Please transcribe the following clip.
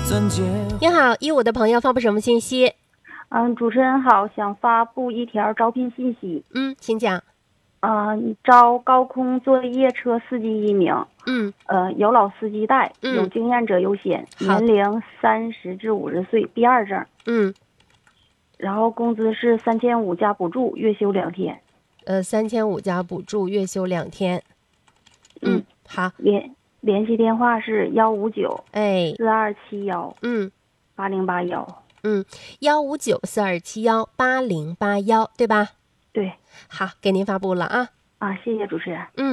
你好，15的朋友发布什么信息？ 主持人好，想发布一条招聘信息。 请讲。 招高空作业车司机1名。有老司机带，有经验者优先，年龄30至50岁，B2证。然后工资是3500加补助，月休2天。 3500加补助，月休2天。好。 联系电话是15942718081。 15942718081，对吧？ 对。 好，给您发布了啊。 谢谢主持人。